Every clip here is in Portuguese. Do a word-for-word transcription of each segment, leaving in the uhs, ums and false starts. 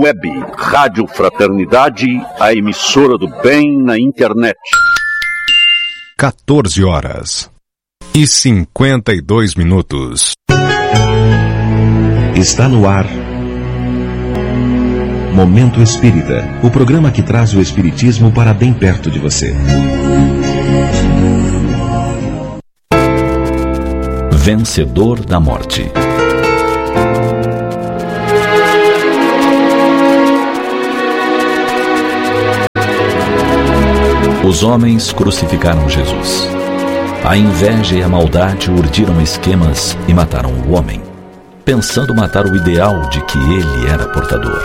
Web, Rádio Fraternidade, a emissora do bem na internet. quatorze horas e cinquenta e dois minutos. Está no ar Momento Espírita, o programa que traz o espiritismo para bem perto de você. Vencedor da morte. Os homens crucificaram Jesus. A inveja e a maldade urdiram esquemas e mataram o homem, pensando matar o ideal de que ele era portador.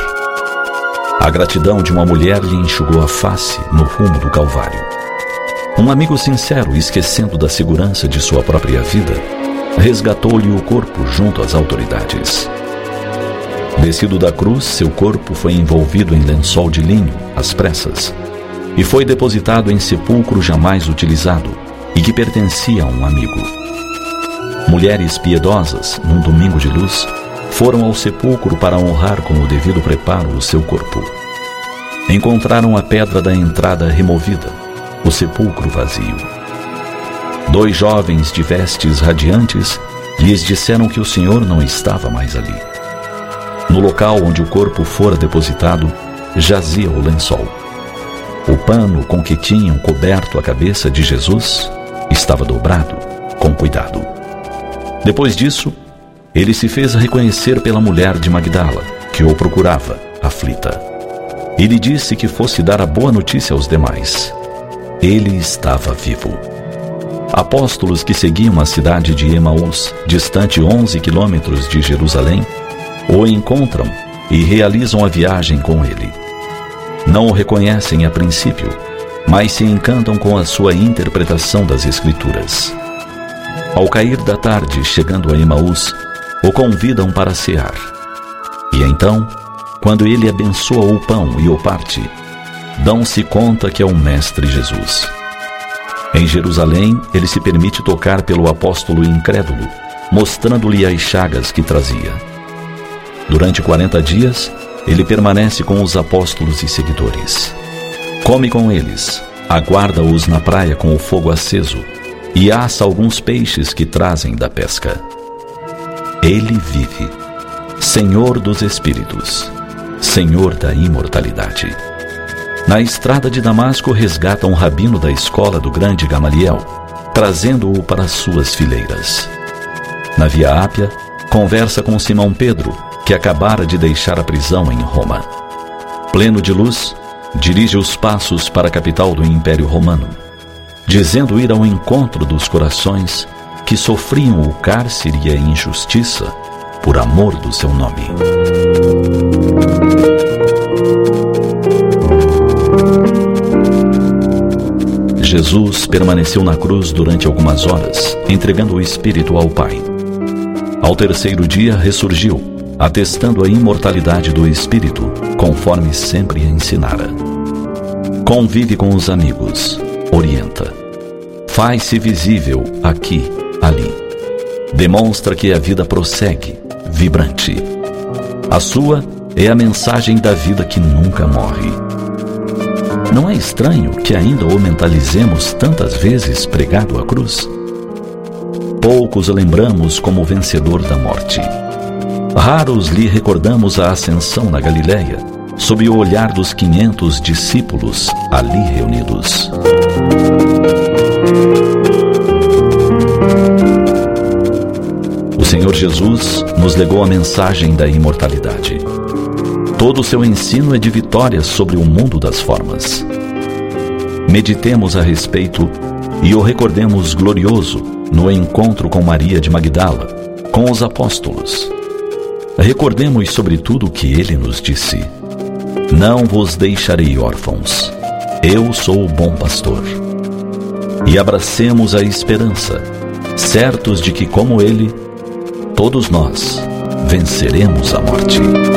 A gratidão de uma mulher lhe enxugou a face no rumo do Calvário. Um amigo sincero, esquecendo da segurança de sua própria vida, resgatou-lhe o corpo junto às autoridades. Descido da cruz, seu corpo foi envolvido em lençol de linho, às pressas, e foi depositado em sepulcro jamais utilizado e que pertencia a um amigo. Mulheres piedosas, num domingo de luz, foram ao sepulcro para honrar com o devido preparo o seu corpo. Encontraram a pedra da entrada removida, o sepulcro vazio. Dois jovens de vestes radiantes lhes disseram que o Senhor não estava mais ali. No local onde o corpo fora depositado, jazia o lençol. O pano com que tinham coberto a cabeça de Jesus estava dobrado, com cuidado. Depois disso, ele se fez reconhecer pela mulher de Magdala, que o procurava, aflita. E lhe disse que fosse dar a boa notícia aos demais. Ele estava vivo. Apóstolos que seguiam a cidade de Emaús, distante onze quilômetros de Jerusalém, o encontram e realizam a viagem com ele. Não o reconhecem a princípio, mas se encantam com a sua interpretação das Escrituras. Ao cair da tarde, chegando a Emaús, o convidam para cear. E então, quando ele abençoa o pão e o parte, dão-se conta que é o Mestre Jesus. Em Jerusalém, ele se permite tocar pelo apóstolo incrédulo, mostrando-lhe as chagas que trazia. Durante quarenta dias, ele permanece com os apóstolos e seguidores. Come com eles, aguarda-os na praia com o fogo aceso e assa alguns peixes que trazem da pesca. Ele vive, Senhor dos Espíritos, Senhor da imortalidade. Na estrada de Damasco resgata um rabino da escola do grande Gamaliel, trazendo-o para suas fileiras. Na Via Ápia, conversa com Simão Pedro, que acabara de deixar a prisão em Roma. Pleno de luz, dirige os passos para a capital do Império Romano, dizendo ir ao encontro dos corações que sofriam o cárcere e a injustiça por amor do seu nome. Jesus permaneceu na cruz durante algumas horas, entregando o Espírito ao Pai. Ao terceiro dia ressurgiu, atestando a imortalidade do Espírito, conforme sempre ensinara. Convive com os amigos, orienta. Faz-se visível aqui, ali. Demonstra que a vida prossegue, vibrante. A sua é a mensagem da vida que nunca morre. Não é estranho que ainda o mentalizemos tantas vezes pregado à cruz? Poucos o lembramos como vencedor da morte. Raros lhe recordamos a ascensão na Galileia, sob o olhar dos quinhentos discípulos ali reunidos. O Senhor Jesus nos legou a mensagem da imortalidade. Todo o seu ensino é de vitória sobre o mundo das formas. Meditemos a respeito e o recordemos glorioso no encontro com Maria de Magdala, com os apóstolos. Recordemos sobretudo o que ele nos disse: não vos deixarei órfãos, eu sou o bom pastor. E abracemos a esperança, certos de que, como ele, todos nós venceremos a morte.